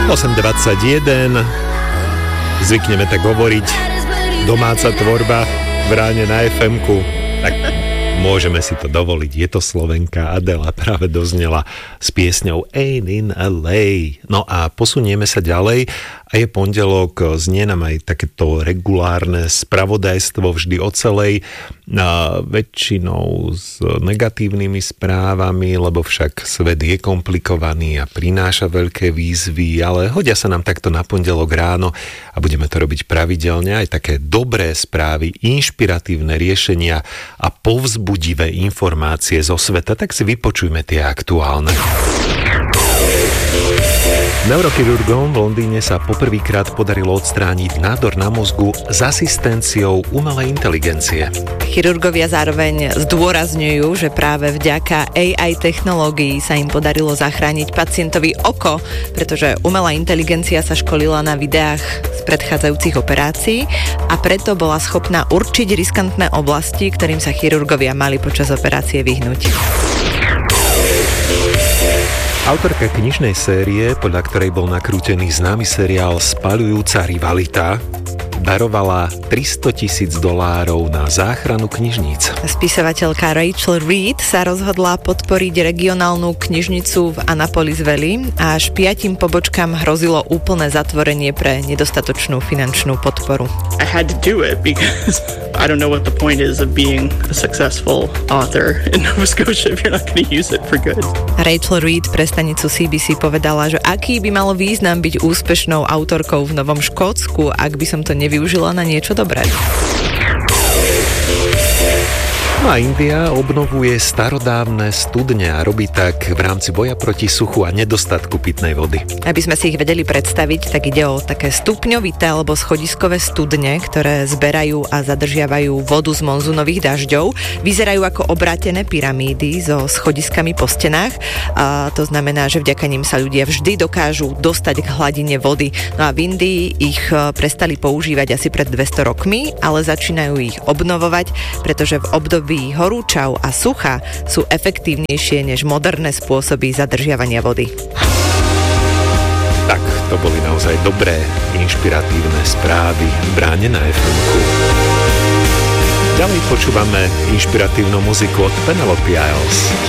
8:21. Zvykneme tak hovoriť. Domáca tvorba v ráne na FM-ku. Tak môžeme si to dovoliť. Je to Slovenka. Adela práve doznela s piesňou Ain't in LA. No a posunieme sa ďalej. A je pondelok, znie nám aj takéto regulárne spravodajstvo vždy o celej, väčšinou s negatívnymi správami, lebo však svet je komplikovaný a prináša veľké výzvy, ale hodia sa nám takto na pondelok ráno a budeme to robiť pravidelne. Aj také dobré správy, inšpiratívne riešenia a povzbudivé informácie zo sveta, tak si vypočujme tie aktuálne. Neurochirurgom v Londýne sa poprvýkrát podarilo odstrániť nádor na mozgu s asistenciou umelej inteligencie. Chirurgovia zároveň zdôrazňujú, že práve vďaka AI technológií sa im podarilo zachrániť pacientovi oko, pretože umelá inteligencia sa školila na videách z predchádzajúcich operácií a preto bola schopná určiť riskantné oblasti, ktorým sa chirurgovia mali počas operácie vyhnúť. Autorka knižnej série, podľa ktorej bol nakrútený známy seriál Spaľujúca rivalita, darovala $300,000 na záchranu knižníc. Spisovateľka Rachel Reed sa rozhodla podporiť regionálnu knižnicu v Annapolis Valley a až 5 pobočkám hrozilo úplné zatvorenie pre nedostatočnú finančnú podporu. I had to do it because I don't know what the point is of being a successful author in Nova Scotia if you're not going to use it for good. Rachel Reed pre stanicu CBC povedala, že aký by malo význam byť úspešnou autorkou v Novom Škótsku, ak by som to nevyužila na niečo dobré. No a India obnovuje starodávne studne a robí tak v rámci boja proti suchu a nedostatku pitnej vody. Aby sme si ich vedeli predstaviť, tak ide o také stupňovité alebo schodiskové studne, ktoré zberajú a zadržiavajú vodu z monzunových dažďov. Vyzerajú ako obrátené pyramídy so schodiskami po stenách. A to znamená, že vďaka nim sa ľudia vždy dokážu dostať k hladine vody. No a v Indii ich prestali používať asi pred 200 rokmi, ale začínajú ich obnovovať, pretože v období horúčav a sucha sú efektívnejšie než moderné spôsoby zadržiavania vody. Tak, to boli naozaj dobré, inšpiratívne správy v bráne na FM-ku. Ďalej počúvame inšpiratívnu muziku od Penelope Isles.